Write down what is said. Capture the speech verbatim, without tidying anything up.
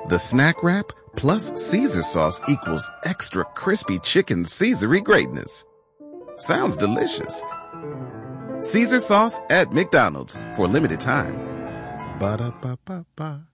The snack wrap plus Caesar sauce equals extra crispy chicken Caesar-y greatness. Sounds delicious. Caesar sauce at McDonald's for a limited time. Ba-da-ba-ba-ba.